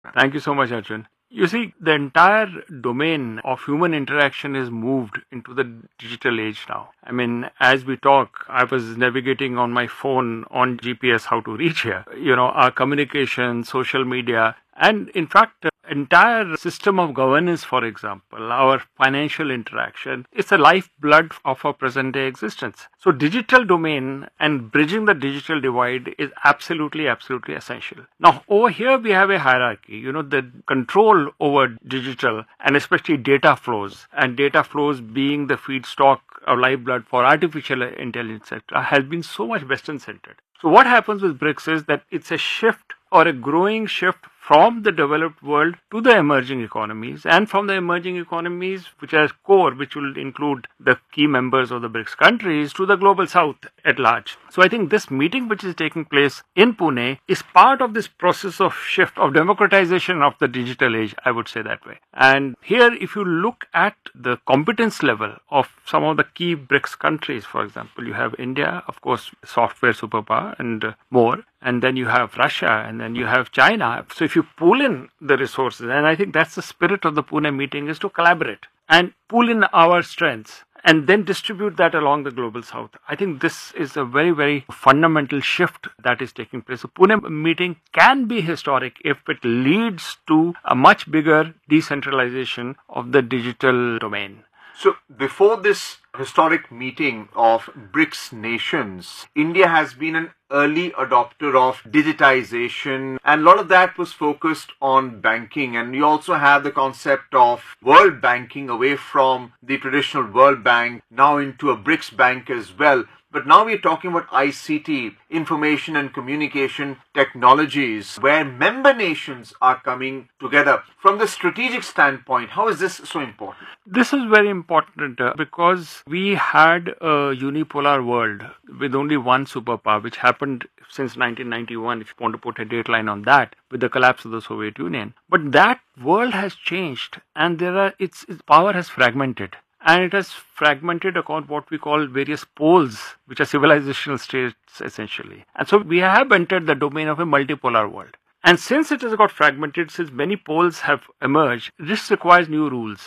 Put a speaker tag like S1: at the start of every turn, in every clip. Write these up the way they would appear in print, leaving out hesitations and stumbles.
S1: Thank you so much, Arjun. You see, the entire domain of human interaction is moved into the digital age now. I mean, as we talk, I was navigating on my phone on GPS how to reach here. Our communication, social media, and in fact, entire system of governance, for example, our financial interaction, it's a lifeblood of our present day existence. So digital domain and bridging the digital divide is absolutely, absolutely essential. Now, over here we have a hierarchy. The control over digital and especially data flows, and data flows being the feedstock or lifeblood for artificial intelligence, etc., has been so much Western centered. So what happens with BRICS is that it's a shift or a growing shift from the developed world to the emerging economies, and from the emerging economies, which are core, which will include the key members of the BRICS countries, to the global south at large. So I think this meeting, which is taking place in Pune, is part of this process of shift, of democratization of the digital age, I would say that way. And here, if you look at the competence level of some of the key BRICS countries, for example, you have India, of course, software superpower and more. And then you have Russia, and then you have China. So if you pool in the resources, and I think that's the spirit of the Pune meeting, is to collaborate and pool in our strengths and then distribute that along the global south. I think this is a very, very fundamental shift that is taking place. The Pune meeting can be historic if it leads to a much bigger decentralization of the digital domain.
S2: So, before this historic meeting of BRICS nations, India has been an early adopter of digitization, and a lot of that was focused on banking. And you also have the concept of world banking away from the traditional World Bank now into a BRICS bank as well. But now we're talking about ICT, information and communication technologies, where member nations are coming together. From the strategic standpoint, how is this so important?
S1: This is very important because we had a unipolar world with only one superpower, which happened since 1991, if you want to put a dateline on that, with the collapse of the Soviet Union. But that world has changed, and its power has fragmented. And it has fragmented according what we call various poles, which are civilizational states essentially. And so we have entered the domain of a multipolar world. And since it has got fragmented, since many poles have emerged, this requires new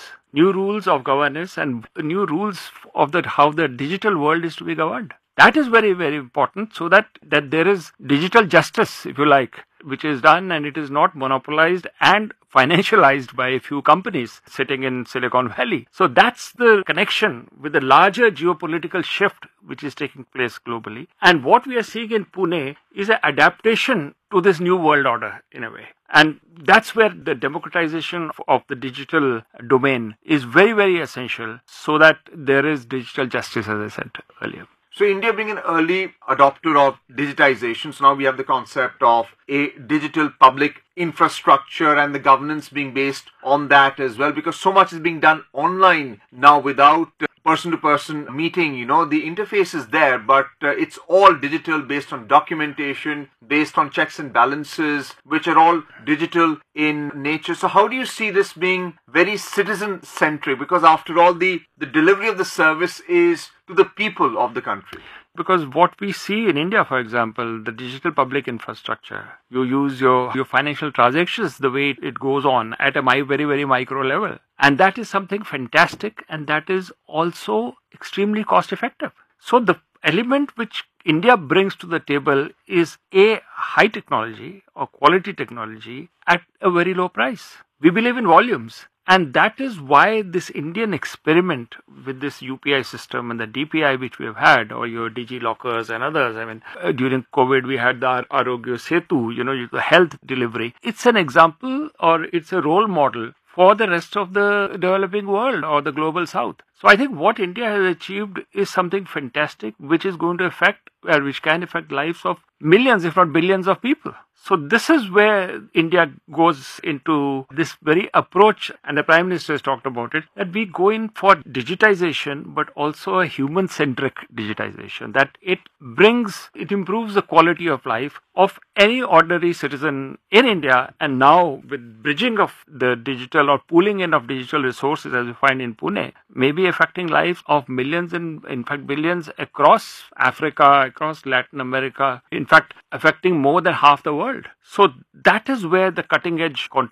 S1: rules of governance, and new rules of how the digital world is to be governed. That is very, very important, so that there is digital justice, if you like, which is done, and it is not monopolized and financialized by a few companies sitting in Silicon Valley. So that's the connection with the larger geopolitical shift which is taking place globally. And what we are seeing in Pune is an adaptation to this new world order in a way. And that's where the democratization of the digital domain is very, very essential, so that there is digital justice, as I said earlier.
S2: So India being an early adopter of digitization, so now we have the concept of a digital public infrastructure and the governance being based on that as well, because so much is being done online now without person-to-person meeting. The interface is there, but it's all digital, based on documentation, based on checks and balances, which are all digital in nature. So how do you see this being very citizen-centric? Because after all, the delivery of the service is to the people of the country.
S1: Because what we see in India, for example, the digital public infrastructure, you use your financial transactions the way it goes on at a very, very micro level. And that is something fantastic, and that is also extremely cost effective. So the element which India brings to the table is a high technology or quality technology at a very low price. We believe in volumes. And that is why this Indian experiment with this UPI system and the DPI which we have had, or your DigiLockers and others. I mean, during COVID, we had the Arogya Setu, the health delivery. It's an example, or it's a role model for the rest of the developing world or the global south. So I think what India has achieved is something fantastic, which is going to which can affect lives of millions, if not billions of people. So this is where India goes into this very approach, and the Prime Minister has talked about it, that we go in for digitization, but also a human-centric digitization, that it improves the quality of life of any ordinary citizen in India. And now with bridging of the digital or pooling in of digital resources, as we find in Pune, maybe affecting lives of millions and in fact billions across Africa, across Latin America, in fact affecting more than half the world. world. So that is where the cutting edge